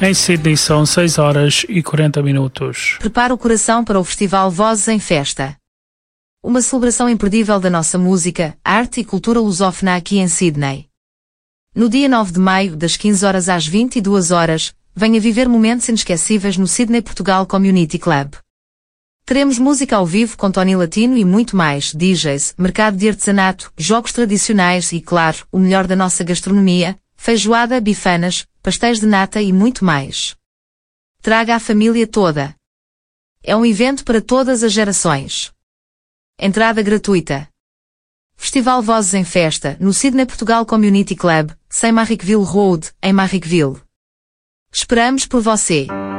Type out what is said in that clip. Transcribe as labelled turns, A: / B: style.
A: Em Sydney são 6 horas e 40 minutos.
B: Prepara o coração para o Festival Vozes em Festa. Uma celebração imperdível da nossa música, arte e cultura lusófona aqui em Sydney. No dia 9 de maio, das 15 horas às 22 horas, venha viver momentos inesquecíveis no Sydney Portugal Community Club. Teremos música ao vivo com Tony Latino e muito mais, DJs, mercado de artesanato, jogos tradicionais e, claro, o melhor da nossa gastronomia, feijoada, bifanas, pastéis de nata e muito mais. Traga a família toda. É um evento para todas as gerações. Entrada gratuita. Festival Vozes em Festa, no Sydney Portugal Community Club, 100 Marrickville Road, em Marrickville. Esperamos por você.